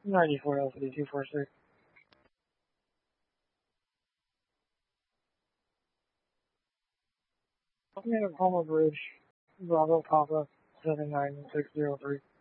94 LCD 246. Yeah, Palmer Bridge, Bravo Papa 79603.